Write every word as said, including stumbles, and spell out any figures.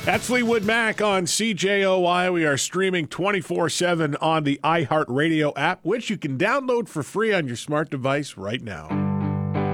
That's Fleetwood Mac on C J O Y. We are streaming twenty-four seven on the iHeartRadio app, which you can download for free on your smart device right now.